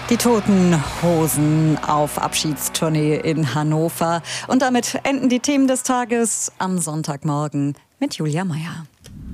Die Toten Hosen auf Abschiedstournee in Hannover. Und damit enden die Themen des Tages am Sonntagmorgen mit Julia Meyer.